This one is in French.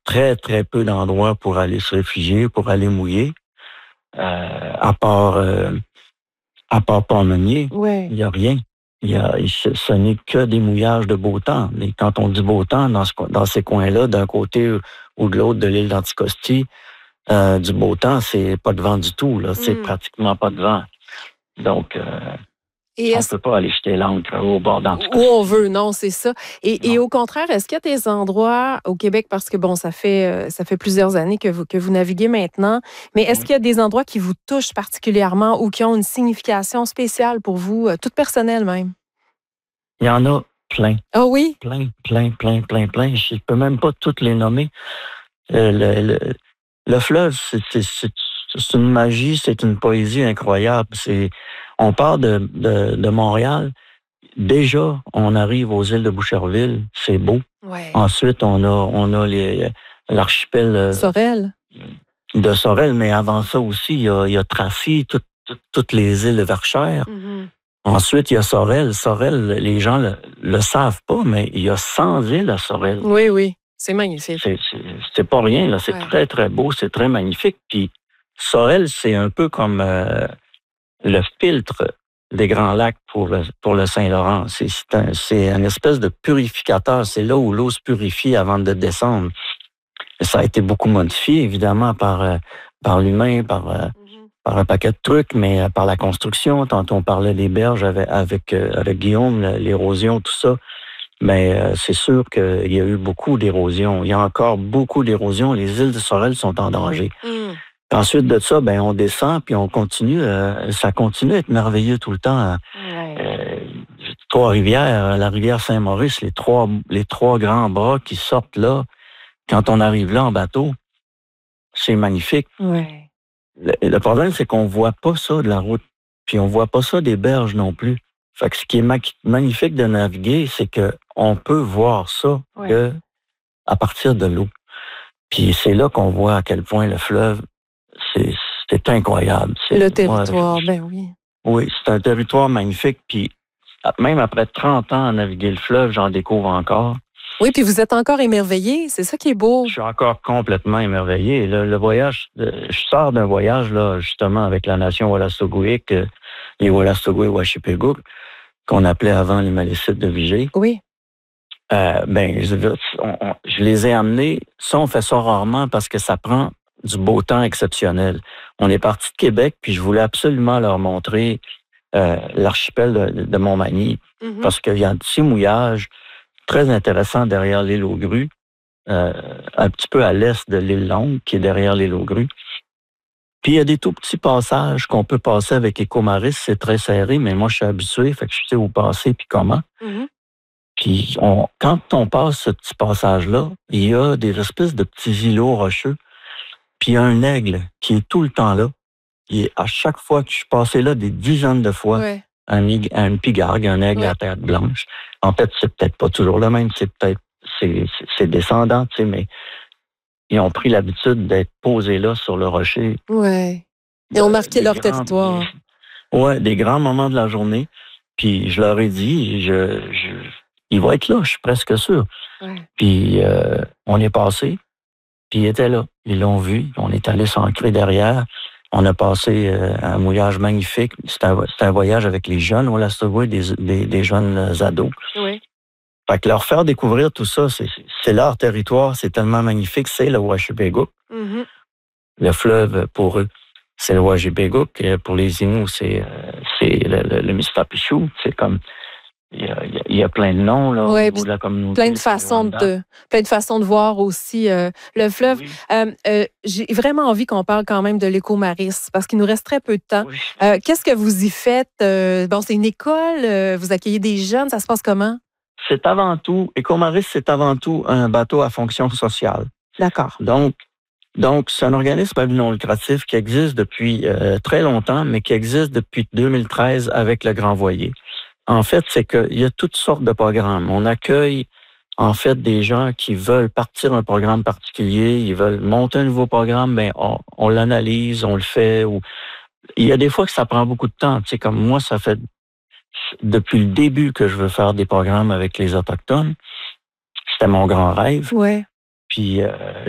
très, très peu d'endroits pour aller se réfugier, pour aller mouiller, à part Port-Meunier, Ouais. il n'y a rien. Ce n'est que des mouillages de beau temps. Et quand on dit beau temps, dans ces coins-là, d'un côté ou de l'autre de l'île d'Anticosti, du beau temps, c'est pas de vent du tout. Là. C'est Mmh. pratiquement pas de vent. Donc, Et on ne est-ce peut pas aller jeter l'ancre au bord où on d'Anticosti. veut, non, c'est ça. Et Non. au contraire, est-ce qu'il y a des endroits au Québec, parce que bon, ça fait plusieurs années que vous naviguez maintenant, mais est-ce Oui. qu'il y a des endroits qui vous touchent particulièrement ou qui ont une signification spéciale pour vous, toute personnelle même? Il y en a plein. Ah oui? Plein, plein, plein, plein, plein. Je ne peux même pas toutes les nommer. Euh, le, le, le fleuve, c'est une magie, c'est une poésie incroyable. On part de Montréal. Déjà, on arrive aux îles de Boucherville. C'est beau. Ouais. Ensuite, on a l'archipel Sorel? de Sorel, mais avant ça aussi, il y a Tracy, toutes les îles de Verchères. Mhm. Ensuite, il y a Sorel. Sorel, les gens le savent pas, mais il y a 100 îles à Sorel. Oui, oui. C'est magnifique. C'est pas rien, là. C'est Ouais. très, très beau, c'est très magnifique. Puis Sorel, c'est un peu comme le filtre des Grands Lacs pour le Saint-Laurent. C'est une espèce de purificateur. C'est là où l'eau se purifie avant de descendre. Ça a été beaucoup modifié, évidemment, par l'humain, Mhm. par un paquet de trucs, mais par la construction. Tantôt, on parlait des berges avec Guillaume, l'érosion, tout ça. Mais c'est sûr qu'il y a eu beaucoup d'érosion. Il y a encore beaucoup d'érosion. Les îles de Sorel sont en danger. Mm. Ensuite de ça, ben on descend puis on continue. Ça continue à être merveilleux tout le temps. Ouais. Euh, Trois-Rivières, la rivière Saint-Maurice, les trois grands bras qui sortent là. Quand on arrive là en bateau, c'est magnifique. Ouais. Le problème, c'est qu'on voit pas ça de la route. Puis on voit pas ça des berges non plus. Fait que ce qui est magnifique de naviguer, c'est que on peut voir ça Ouais. que à partir de l'eau. Puis c'est là qu'on voit à quel point le fleuve, c'est c'est incroyable. Le territoire, ben oui. Oui, c'est un territoire magnifique. Puis même après 30 ans à naviguer le fleuve, j'en découvre encore. Oui, puis vous êtes encore émerveillé, c'est ça qui est beau. Je suis encore complètement émerveillé. Le voyage, je sors d'un voyage là justement avec la nation Wolastoqiyik, les Wolastoqiyik-Washipégouk, qu'on appelait avant les Malécites de Vigée. Oui. Ben, je les ai amenés. Ça, on fait ça rarement parce que ça prend du beau temps exceptionnel. On est parti de Québec, puis je voulais absolument leur montrer l'archipel de Montmagny Mhm. parce qu'il y a un petit mouillage très intéressant derrière l'île aux Grues, un petit peu à l'est de l'île Longue, qui est derrière l'île aux Grues. Puis il y a des tout petits passages qu'on peut passer avec Écomaris, c'est très serré, mais moi je suis habitué, fait que je sais où passer puis comment. Mhm. Puis quand on passe ce petit passage-là, il y a des espèces de petits îlots rocheux, puis il y a un aigle qui est tout le temps là. À chaque fois que je suis passé là des dizaines de fois, Ouais. un pigargue, un aigle Ouais. à tête blanche. En fait, c'est peut-être pas toujours le même, c'est descendant, tu sais, mais ils ont pris l'habitude d'être posés là sur le rocher. Ouais. Ils ont marqué leur Grands, territoire. ouais, des grands moments de la journée. Puis je leur ai dit, il va être là, je suis presque sûr. Ouais. Puis on est passé, puis ils étaient là. Ils l'ont vu, on est allé s'ancrer derrière. On a passé un mouillage magnifique. C'était un voyage avec les jeunes, on l'a sauvé des jeunes ados. Oui. Fait que leur faire découvrir tout ça, c'est leur territoire, c'est tellement magnifique, c'est le Washipégouk. Mhm. Le fleuve, pour eux, c'est le Washipégouk. Pour les Inuits, c'est le Mistapichou. C'est comme, il y a plein de noms là, au Ouais, niveau de la communauté. plein de façons de voir aussi le fleuve. Oui, J'ai vraiment envie qu'on parle quand même de l'Écomaris parce qu'il nous reste très peu de temps. oui. Qu'est-ce que vous y faites? Bon, c'est une école, vous accueillez des jeunes, ça se passe comment? Écomaris, c'est avant tout un bateau à fonction sociale. D'accord. Donc, c'est un organisme à but non lucratif qui existe depuis très longtemps, mais qui existe depuis 2013 avec le Grand Voilier. En fait, c'est qu'il y a toutes sortes de programmes. On accueille, en fait, des gens qui veulent partir un programme particulier, ils veulent monter un nouveau programme, ben on l'analyse, on le fait. Il y a des fois que ça prend beaucoup de temps. Tu sais, comme moi, ça fait depuis le début que je veux faire des programmes avec les Autochtones. C'était mon grand rêve. Ouais. Puis